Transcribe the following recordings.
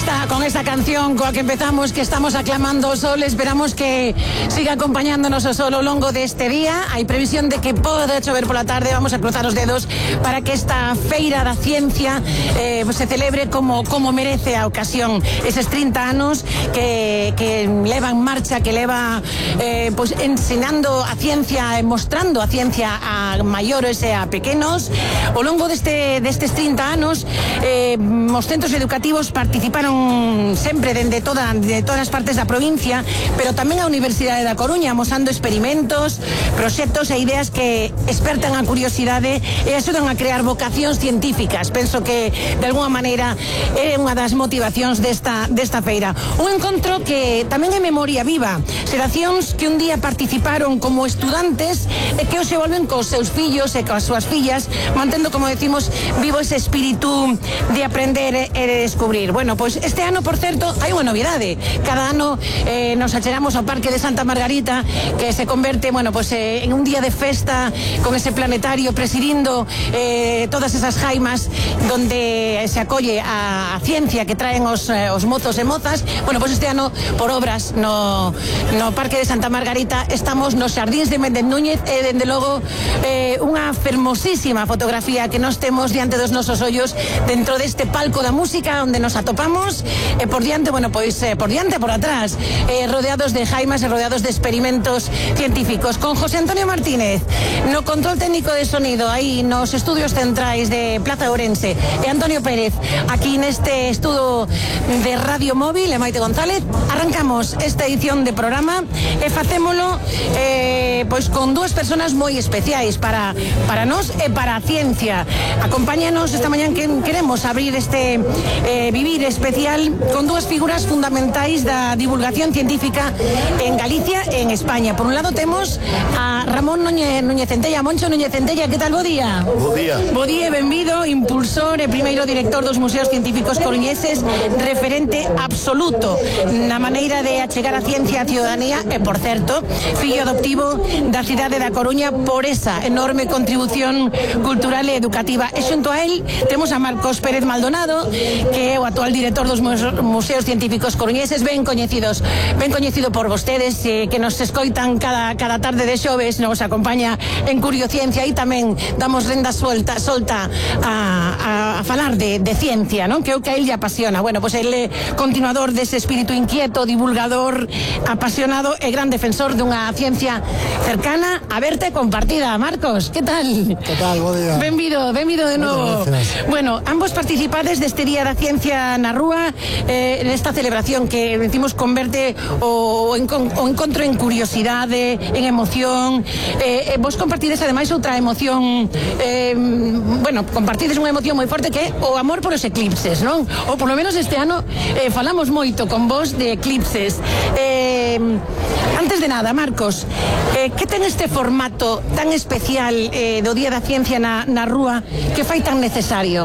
esta canción coa que empezamos, que estamos aclamando o sol, esperamos que siga acompañándonos o sol ao longo deste día. Hai previsión de que poda chover pola tarde, vamos a cruzar os dedos para que esta feira da ciencia se celebre como merece a ocasión. Eses 30 anos que leva en marcha, que leva ensinando a ciencia, mostrando a ciencia a maiores e a pequenos. Ao longo destes 30 anos os centros educativos participaron sempre de todas as partes da provincia, pero tamén a Universidade da Coruña, amosando experimentos, proxectos e ideas que espertan a curiosidade e axudan a crear vocacións científicas. Penso que de alguna maneira é unha das motivacións desta feira. Un encontro que tamén é memoria viva, xeracións que un día participaron como estudantes e que hoxe volven cos seus fillos e coas súas fillas, mantendo, como decimos, vivo ese espírito de aprender e de descubrir. Bueno, pois este ano, por certo, hai unha novidade. Cada ano nos achegamos ao Parque de Santa Margarita, que se converte, en un día de festa con ese planetario presidindo todas esas jaimas donde se acolle a ciencia que traen os mozos e mozas. Bueno, pois este ano, por obras no Parque de Santa Margarita, estamos nos xardíns de Méndez Núñez e, dende logo, unha fermosísima fotografía que nos temos diante dos nosos ollos dentro deste palco da música onde nos atopamos, e por diante, por diante e por atrás, rodeados de jaimas e rodeados de experimentos científicos, con José Antonio Martínez no control técnico de sonido, aí nos estudios centrais de Plaza Ourense, e Antonio Pérez aquí neste estudo de Radio Móvil, e Maite González. Arrancamos esta edición de programa e facémolo con dúas persoas moi especiais para nós e para a ciencia. Acompáñanos esta mañán, que queremos abrir este vivir especial con dúas figuras fundamentais da divulgación científica en Galicia e en España. Por un lado temos a Ramón Núñez Centella. Moncho Núñez Centella, que tal? Bo día. Bo día. Bo día e benvido, impulsor e primeiro director dos Museos Científicos Coruñeses, referente absoluto na maneira de achegar a ciencia á ciudadanía e, por certo, fillo adoptivo da cidade da Coruña por esa enorme contribución cultural e educativa. E xunto a él temos a Marcos Pérez Maldonado, que é o actual director dos Museos Científicos Coruñeses, ben coñecido por vostedes, que nos escoitan cada tarde de xoves, nos acompaña en Curiociencia, e tamén damos renda solta a falar de ciencia, non? Que é o que a él lle apasiona. Bueno, pois él é continuador dese espírito inquieto, divulgador, apasionado e gran defensor dunha ciencia cercana, aberta e compartida. Marcos, que tal? Que tal? Bo día. Benvido de novo. Bueno, ambos participades deste Día da Ciencia na Rúa, nesta celebración que decimos converte o encontro en curiosidade, en emoción. Vos compartides ademais outra emoción, compartides unha emoción moi forte, que é o amor por os eclipses, non? Ou polo menos este ano falamos moito con vos de eclipses. Antes de nada, Marcos, que ten este formato tan especial do Día da Ciencia na Rúa, que fai tan necesario?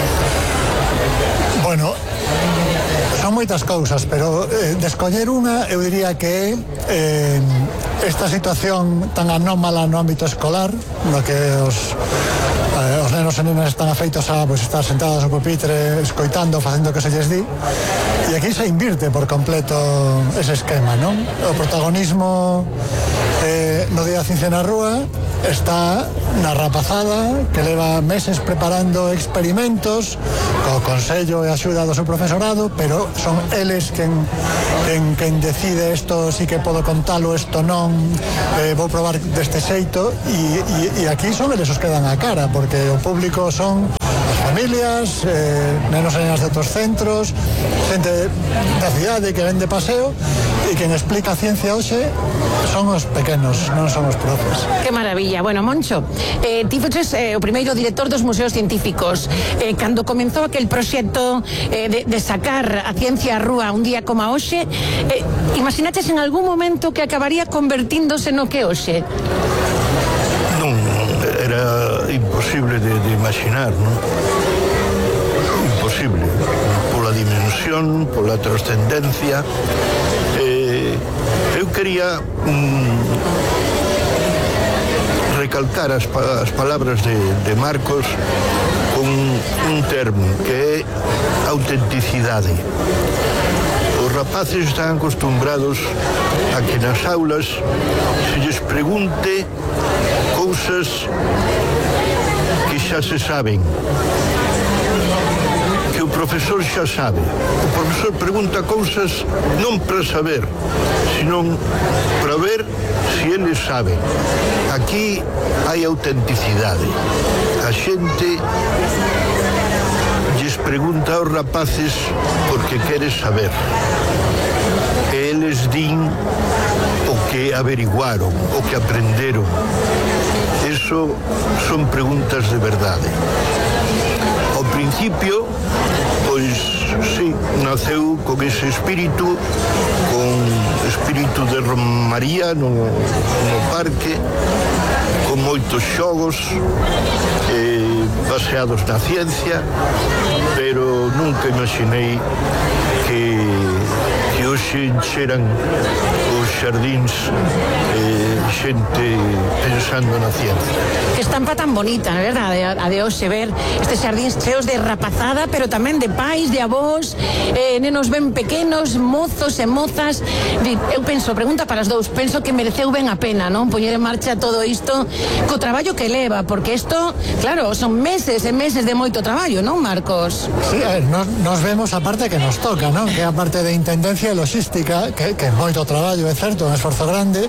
Bueno, son moitas cousas, pero descoller unha, eu diría que esta situación tan anómala no ámbito escolar, no que os nenos e nenas están afeitos a estar sentados no pupitre, escoitando, facendo que se lles di, e aquí se invirte por completo ese esquema, non? O protagonismo no Día da Ciencia na Rúa está na rapazada, que leva meses preparando experimentos co consello e axuda do seu profesorado, pero son eles quen decide isto sí que podo contalo, isto non, vou probar deste xeito, e aquí son eles os que dan a cara, porque o público son as familias, nenos e nenas de outros centros, xente da cidade que ven de paseo, e quen explica a ciencia hoxe son os pequenos, non son os profes. Que maravilla. Bueno, Moncho, ti foches o primeiro director dos Museos Científicos. Cando comenzou aquel proxecto de sacar a ciencia á rúa un día como hoxe, imaginaches en algún momento que acabaría convertíndose no que hoxe? Non, era imposible de imaginar, non? Imposible, pola dimensión, pola trascendencia. Eu quería recalcar as palabras de Marcos con un termo que é autenticidade. Os rapaces están acostumbrados a que nas aulas se lles pregunte cousas que xa se saben, que o profesor xa sabe. O profesor pregunta cousas non para saber, senón para ver se eles saben. Aquí hai autenticidade. A xente lles pregunta aos rapaces porque quere saber. E eles din o que averiguaron, o que aprenderon. Eso son preguntas de verdade. Ao principio, pois, sí, naceu con ese espírito, con espírito de romaría no parque, con moitos xogos baseados na ciencia, pero nunca imaginei que hoxe encheran os xardíns xente pensando na ciencia. Que estampa tan bonita, na verdade, a de hoxe ver estes xardíns cheos de rapazada, pero tamén de pais, de avós, nenos ben pequenos, mozos e mozas. Eu penso, pregunta para os dous, penso que mereceu ben a pena, non? Poñer en marcha todo isto co traballo que leva, porque isto, claro, son meses e meses de moito traballo, non, Marcos? Sí, a ver, nos vemos a parte que nos toca, non? Que a parte de intendencia e logística, que é moito traballo, é certo, un esforzo grande.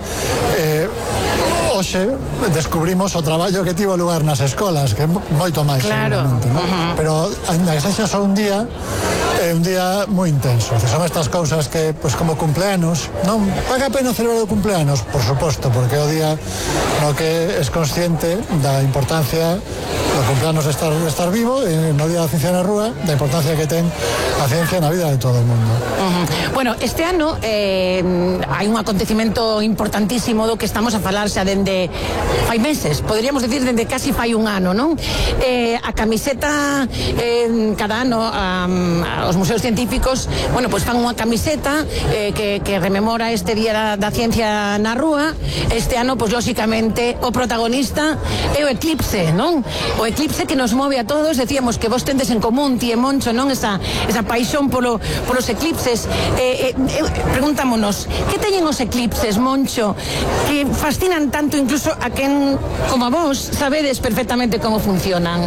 Hoxe descubrimos o traballo que tivo lugar nas escolas, que é moito máis, claro, seguramente, ¿no? Pero ainda que sexa só un día, é un día moi intenso. Son estas cousas que, pues, como cumpleanos, non paga a pena celebrar o cumpleanos, por suposto, porque é o día no que es consciente da importancia do cumpleanos de estar vivo, e no Día da Ciencia na Rúa, da importancia que ten a ciencia na vida de todo o mundo. Bueno, este ano hai un acontecimento importantísimo do que estamos a falar xa dende fai meses, poderíamos decir dende casi fai un ano, non? A camiseta cada ano os museos científicos, bueno, pois fan unha camiseta que rememora este Día da Ciencia na Rúa. Este ano, pois lóxicamente o protagonista é o eclipse, non? O eclipse que nos move a todos. Decíamos que vos tendes en común, ti e Moncho, non? Esa paixón polos eclipses. Preguntámonos, que teñen os eclipses, Moncho, que fascinan tanto incluso a quen como a vos sabedes perfectamente como funcionan?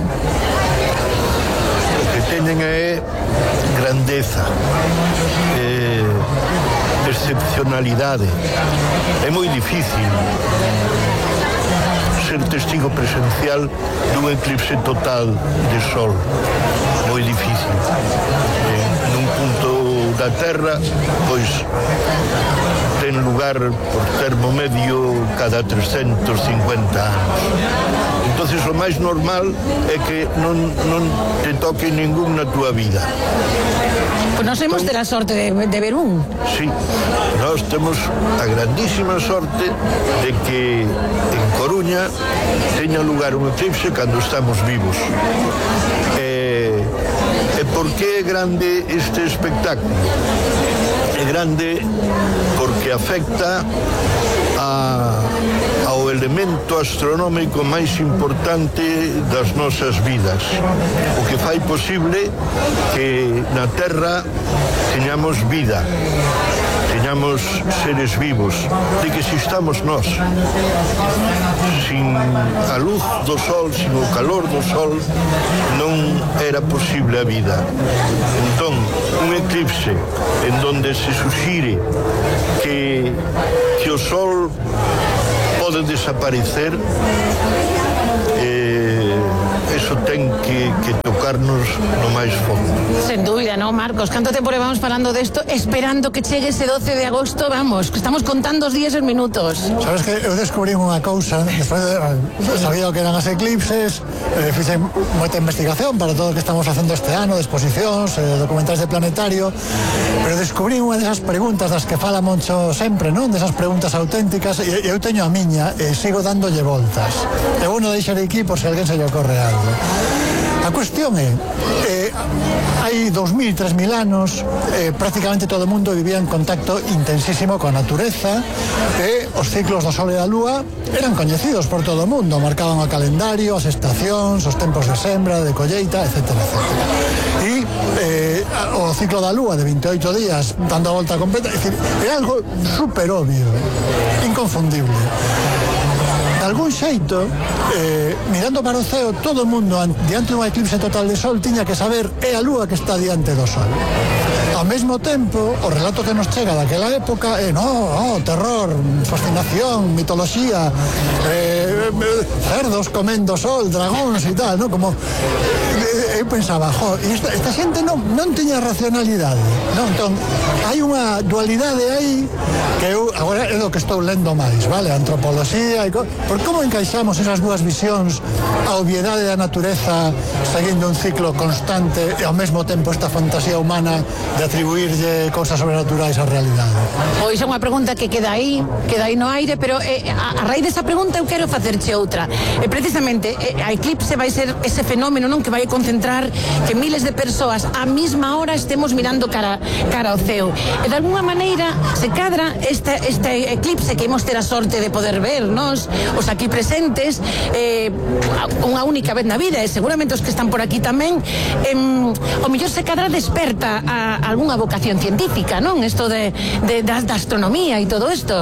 O que teñen é grandeza, excepcionalidade. É moi difícil ser testigo presencial dun eclipse total de sol. Moi difícil. Nun punto da Terra, pois ten lugar por termo medio cada 350 anos. Entonces o máis normal é que non te toque ningún na túa vida. Pois nos hemos de la sorte de ver un. Sí, nós temos a grandísima sorte de que en Coruña teña lugar un eclipse cando estamos vivos. E por que é grande este espectáculo? É grande porque afecta ao elemento astronómico máis importante das nosas vidas, o que fai posible que na Terra teñamos vida, teñamos seres vivos, de que existamos nós. Sin a luz do sol, sin o calor do sol, non era posible a vida. Entón, un eclipse en donde se suxire que o sol pode desaparecer, eso ten que tocarnos no máis fondo. Sen dúbida, ¿no, Marcos? Canto tempo levamos falando desto, esperando que chegue ese 12 de agosto, vamos, que estamos contando os días e minutos. Sabes que eu descubrí unha cousa, despois sabía o que eran as eclipses, fixe moita investigación para todo o que estamos facendo este ano, de exposicións, documentais de planetario, pero descubrí unha desas preguntas das que fala Moncho sempre, non? Desas preguntas auténticas, e eu teño a miña, e sigo dándolle voltas. E uno deixarei aquí por se alguén se lle ocorre algo. A cuestión é, hai 2000, 3000 anos, prácticamente todo o mundo vivía en contacto intensísimo coa natureza, e os ciclos do Sol e da Lúa eran coñecidos por todo o mundo, marcaban o calendario, as estacións, os tempos de sembra, de colleita, etc. E o ciclo da Lúa de 28 días dando a volta completa, é dicir, é algo super obvio, inconfundible. De algún xeito, mirando para o ceo, todo o mundo diante dun eclipse total de Sol tiña que saber é a Lúa que está diante do Sol. Ao mesmo tempo, o relato que nos chega daquela época é terror, fascinación, mitoloxía, cerdos comendo sol, dragóns e tal, non? Como eu pensaba, esta xente non tiña racionalidade, non? Entón, hai unha dualidade aí que eu agora é do que estou lendo máis, vale? Antropoloxía e por como encaixamos esas dúas visións, a obviedade da natureza seguindo un ciclo constante e ao mesmo tempo esta fantasía humana de atribuirlle cousas sobrenaturais á realidade. Pois é unha pregunta que queda aí no aire, pero a raíz desa pregunta eu quero facerche outra. Precisamente, a eclipse vai ser ese fenómeno, non, que vai concentrar que miles de persoas á mesma hora estemos mirando cara ao ceo. E de alguna maneira se cadra este eclipse que imos ter a sorte de poder ver, nos, os aquí presentes, unha única vez na vida, e seguramente os que están por aquí tamén, o mellor se cadra desperta a algunha vocación científica, non? Isto da astronomía e todo isto.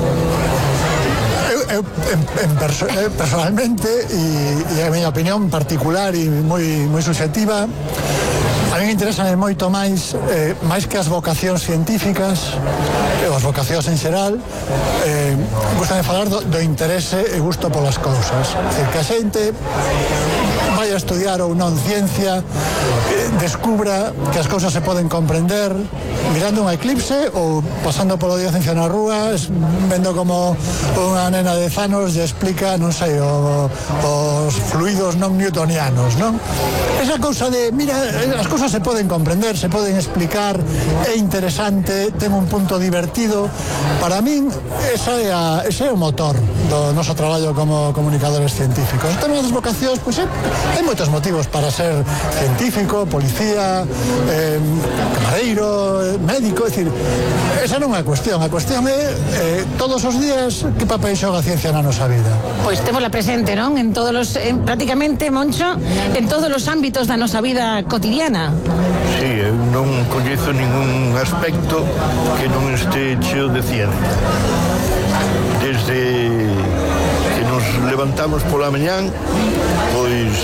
Eu personalmente, e a miña opinión particular e moi subjetiva, a mí me interesan moito máis que as vocacións científicas, as vocacións en xeral, gustame falar do interese e gusto polas cousas. É dicir, que a xente vai a estudiar ou non ciencia, descubra que as cousas se poden comprender mirando un eclipse ou pasando polo día de ciencia na rúa, vendo como unha nena de 10 anos lle explica, non sei, os fluidos non newtonianos, non? Esa cousa de, mira, as cousas se poden comprender, se poden explicar, é interesante, ten un punto divertido. Para min, ese é o motor do noso traballo como comunicadores científicos. En termos das vocacións, pois hai moitos motivos para ser científico, policía, camareiro, médico, é dicir, esa non é a cuestión é todos os días que papel xoga a ciencia na nosa vida. Pois témola presente, non? En todos os, prácticamente, Moncho, en todos os ámbitos da nosa vida cotidiana. Sí, eu non coñezo ningún aspecto que non este cheo de ciencia. Desde que nos levantamos pola mañán, pois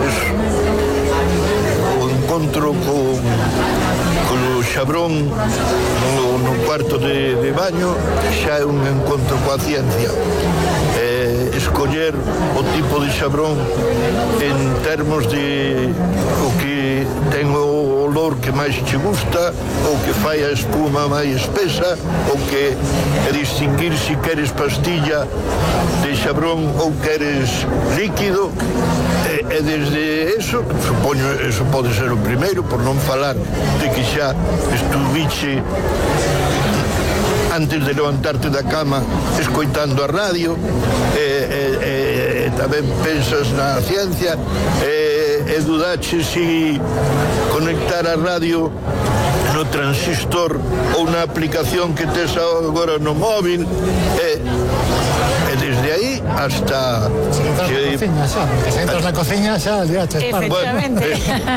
o encontro con o xabrón no cuarto de baño xa é un encontro coa ciencia. Escoller o tipo de xabrón en termos de o que ten o olor que máis che gusta, o que fai a espuma máis espesa, o que distinguir si queres pastilla de xabrón ou queres líquido, e desde eso, supoño, eso pode ser o primeiro, por non falar de que xa estuviche antes de levantarte da cama escoitando a radio, tamén pensas na ciencia, e dudache si conectar a radio no transistor ou na aplicación que tes agora no móvil, e desde aí hasta se entras na cociña xa liaches. Efectivamente.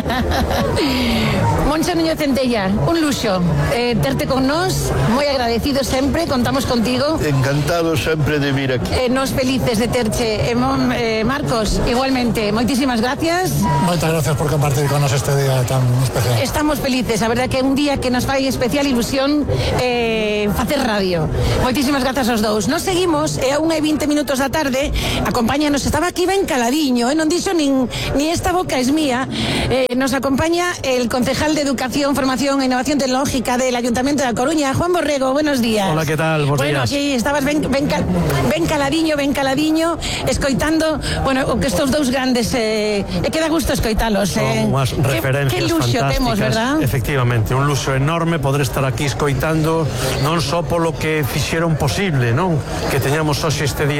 Moncho Núñez Centella, un luxo terte con nós, moi agradecido sempre, contamos contigo. Encantado sempre de vir aquí. Nos felices de terche. Marcos, igualmente, moitísimas gracias. Moitas gracias por compartir con nos este día tan especial. Estamos felices, a verdade que é un día que nos fai especial ilusión facer radio. Moitísimas grazas aos dous. Nos seguimos, é a 1:20 da tarde, acompáñanos, estaba aquí ben caladiño, non dixo nin esta boca es mía, nos acompaña el concejal de Educación, Formación e Innovación Tecnológica del Ayuntamiento de A Coruña, Juan Borrego, buenos días. Hola, ¿qué tal? Buenos días. Aquí estabas ben caladiño, escoitando, bueno, o que estos dous grandes, que dá gusto escoitalos. Son unhas referencias que luxo fantásticas. Temos, verdad? Efectivamente, un luxo enorme poder estar aquí escoitando non só polo que fixeron posible, non? Que teñamos hoxe este día aquí,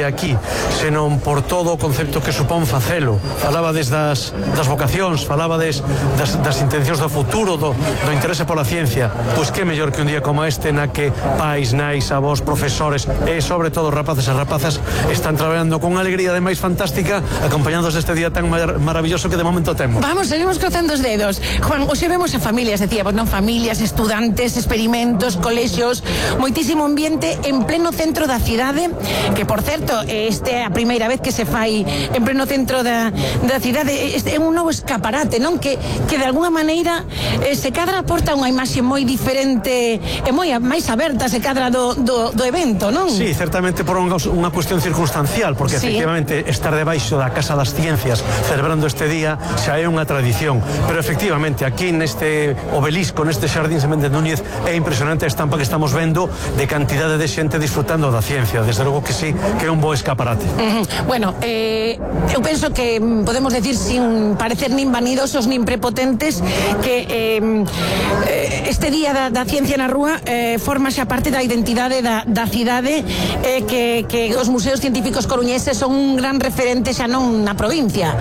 senón por todo o concepto que supón facelo. Falabades das vocacións, falabades das intencións do futuro, do interese pola ciencia. Pois que mellor que un día como este na que pais, nais, avós, profesores e sobre todo rapaces e rapazas están traballando con alegría de máis fantástica, acompañándoos deste día tan maravilloso que de momento temos. Vamos, seguimos cruzando os dedos. Juan, hoxe vemos a familias, decíamos, non? Familias, estudantes, experimentos, colexios, moitísimo ambiente en pleno centro da cidade, que por certo, este é a primeira vez que se fai en pleno centro da cidade. Este é un novo escaparate, non? Que de alguna maneira se cadra aporta unha imaxe moi diferente e moi máis aberta se cadra do evento, non? Sí, certamente por unha cuestión circunstancial, porque sí, efectivamente estar debaixo da Casa das Ciencias celebrando este día xa é unha tradición, pero efectivamente aquí neste obelisco, neste Xardín Seméndez Núñez, é impresionante a estampa que estamos vendo de cantidade de xente disfrutando da ciencia. Desde logo que sí, que é un bo escaparate. Bueno, eu penso que podemos decir sin parecer nin vanidosos nin prepotentes que este día da ciencia na rúa forma xa parte da identidade da cidade, que os museos científicos coruñeses son un gran referente xa non na provincia,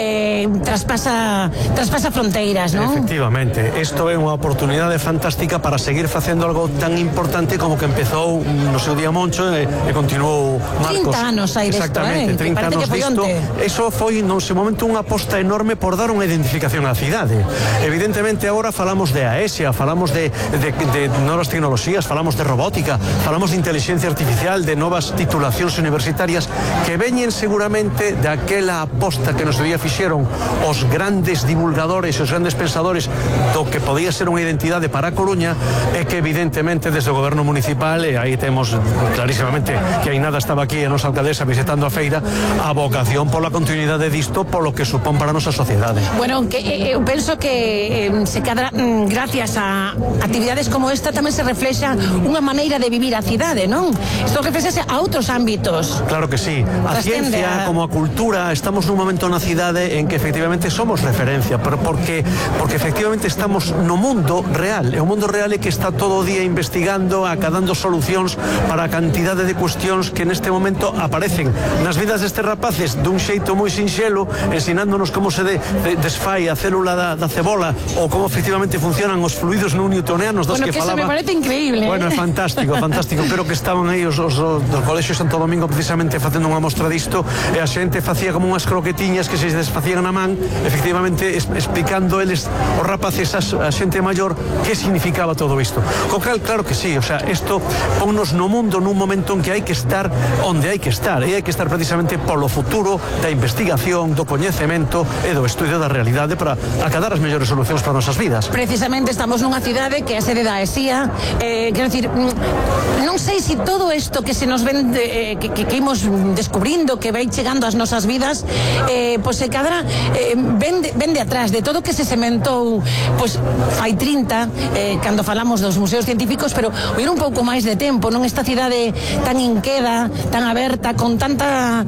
traspasa fronteiras, non? Efectivamente, isto é unha oportunidade fantástica para seguir facendo algo tan importante como que empezou no seu día Moncho e continuou Marcos. 30 anos hai desto, exactamente, 30 anos disto. Eso foi no seu momento unha aposta enorme por dar unha identificación á cidade. Evidentemente agora falamos de AESIA, falamos de novas tecnoloxías, falamos de robótica, falamos de inteligencia artificial, de novas titulacións universitarias que veñen seguramente daquela aposta que nos día fixeron os grandes divulgadores, os grandes pensadores do que podía ser unha identidade para a Coruña, e que evidentemente desde o goberno municipal, e aí temos clarísimamente que aí nada estaba aquí a nosa alcaldesa visitando a feira, a vocación pola continuidade disto polo que supón para a nosa sociedade. Bueno, que eu penso que se cadra gracias a actividades como esta tamén se reflexa unha maneira de vivir a cidade, non? Isto reflexase a outros ámbitos. Claro que sí. A ciencia como a cultura, estamos nun momento na cidade en que efectivamente somos referencia, pero porque efectivamente estamos no mundo real, e o mundo real é que está todo o día investigando, acadando solucións para a cantidade de cuestións que neste momento aparecen nas vidas destes rapaces dun xeito moi sinxelo, ensinándonos como se desfai a célula da cebola ou como efectivamente funcionan os fluidos non newtonianos dos que falaba. Bueno, que me parece increíble. Bueno, é fantástico, fantástico. Creo que estaban aí os do Colexio Santo Domingo precisamente facendo unha mostra disto, e a xente facía como unhas croquetiñas que se desfacían na man, efectivamente explicando eles, os rapaces, a xente maior, que significaba todo isto. Co cal, claro que sí, o sea, isto ponnos no mundo nun momento en que hai que estar onde hai que estar, e hai que estar precisamente polo futuro da investigación, do coñecemento e do estudio da realidade para acadar as mellores solucións para nosas vidas. Precisamente estamos nunha cidade que é a sede da AESIA, quero dicir, non sei se todo isto que se nos ven que imos descubrindo, que vai chegando ás nosas vidas, pois se cadra ven de atrás de todo que se sementou pois fai 30, cando falamos dos museos científicos, pero ir un pouco máis de tempo, non? Esta cidade tan inqueda, tan aberta, con tantas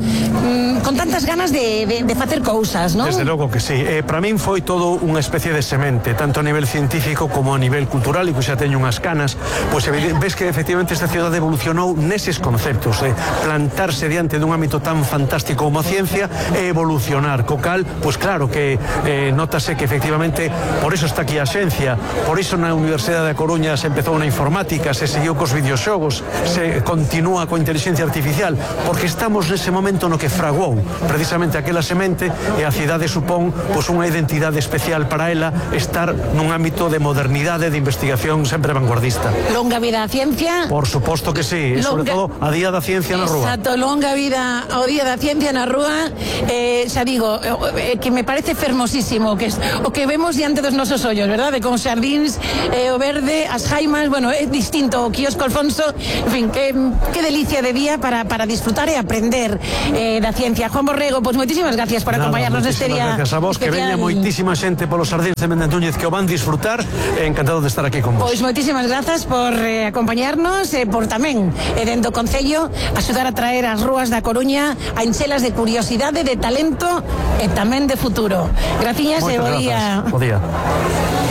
ganas de facer cousas, non? Desde logo que sí. Para min foi todo unha especie de semente, tanto a nivel científico como a nivel cultural, e que xa teño unhas canas, pois ves que efectivamente esta cidade evolucionou neses conceptos, plantarse diante dun ámbito tan fantástico como a ciencia e evolucionar, co cal, pois claro que notase que efectivamente por iso está aquí a xencia, por iso na Universidade da Coruña se empezou na informática, se seguiu cos videoxogos, se continúa coa inteligencia artificial, porque estamos nese momento no que fraguou precisamente aquela semente, e a cidade supón pois unha identidade especial para ela estar nun ámbito de modernidade, de investigación sempre vanguardista. Longa vida a ciencia. Por suposto que sí, sobre todo a Día da Ciencia na Rúa. Exacto, longa vida ao Día da Ciencia na Rúa. Xa digo, que me parece fermosísimo que o que vemos diante dos nosos ollos, verdade? Con xardíns, o verde, as jaimas, bueno, é distinto o quiosco Alfonso, en fin, que delicia de día para disfrutar e aprender da ciencia. Juan Borrego, pois moitísimas gracias por acompañarnos neste día. Gracias a vos, que veña moitísima xente polos xardíns de Méndez Núñez que o van disfrutar, encantado de estar aquí con vos. Pois moitísimas grazas por acompañarnos, por tamén dentro do Concello axudar a traer as rúas da Coruña a enchelas de curiosidade, de talento e tamén de futuro. Graciñas e bo día. Bo día.